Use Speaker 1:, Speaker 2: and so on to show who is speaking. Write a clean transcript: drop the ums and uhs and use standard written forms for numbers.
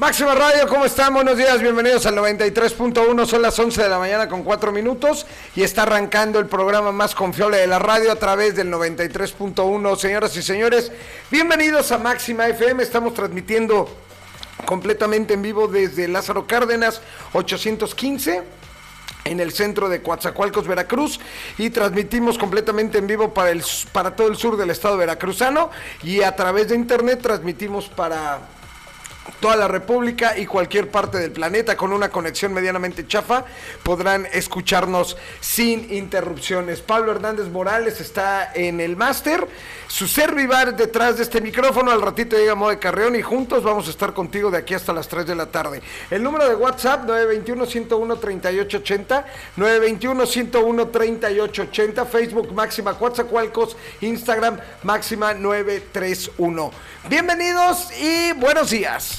Speaker 1: Máxima Radio, ¿cómo están? Buenos días, bienvenidos al 93.1, son las 11 de la mañana con 4 minutos y está arrancando el programa más confiable de la radio a través del 93.1. Señoras y señores, bienvenidos a Máxima FM, estamos transmitiendo completamente en vivo desde Lázaro Cárdenas 815 en el centro de Coatzacoalcos, Veracruz, y transmitimos completamente en vivo para todo el sur del estado veracruzano, y a través de internet transmitimos para toda la república y cualquier parte del planeta. Con una conexión medianamente chafa podrán escucharnos sin interrupciones. Pablo Hernández Morales está en el máster, su servivar detrás de este micrófono. Al ratito llega Moe Carreón y juntos vamos a estar contigo de aquí hasta las 3 de la tarde. El número de WhatsApp 921-101-3880, 921-101-3880, Facebook Máxima Coatzacoalcos, Instagram Máxima 931. Bienvenidos y buenos días.